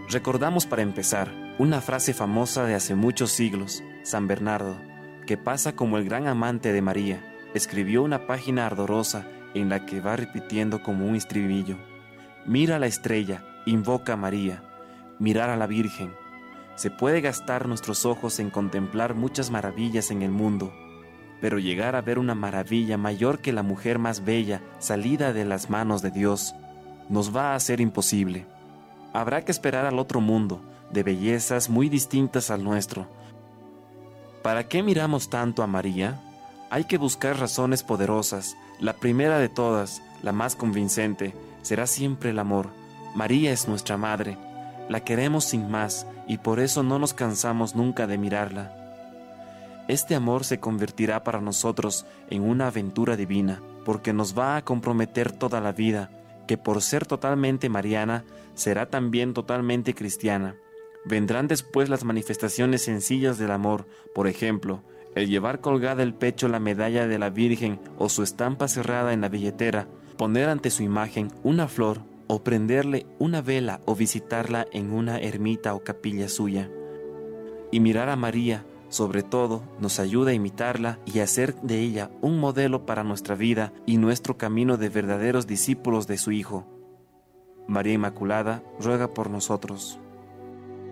Recordamos para empezar una frase famosa de hace muchos siglos. San Bernardo, que pasa como el gran amante de María, escribió una página ardorosa en la que va repitiendo como un estribillo: mira la estrella, invoca a María, mirar a la Virgen. Se puede gastar nuestros ojos en contemplar muchas maravillas en el mundo, pero llegar a ver una maravilla mayor que la mujer más bella salida de las manos de Dios nos va a ser imposible. Habrá que esperar al otro mundo, de bellezas muy distintas al nuestro. ¿Para qué miramos tanto a María? Hay que buscar razones poderosas. La primera de todas, la más convincente, será siempre el amor. María es nuestra madre. La queremos sin más y por eso no nos cansamos nunca de mirarla. Este amor se convertirá para nosotros en una aventura divina, porque nos va a comprometer toda la vida, que por ser totalmente mariana, será también totalmente cristiana. Vendrán después las manifestaciones sencillas del amor, por ejemplo, el llevar colgada el pecho la medalla de la Virgen o su estampa cerrada en la billetera, poner ante su imagen una flor o prenderle una vela o visitarla en una ermita o capilla suya. Y mirar a María, sobre todo, nos ayuda a imitarla y a hacer de ella un modelo para nuestra vida y nuestro camino de verdaderos discípulos de su Hijo. María Inmaculada, ruega por nosotros.